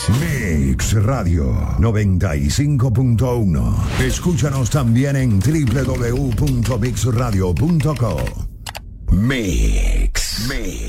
Mix Radio 95.1. Escúchanos también en www.mixradio.co. Mix.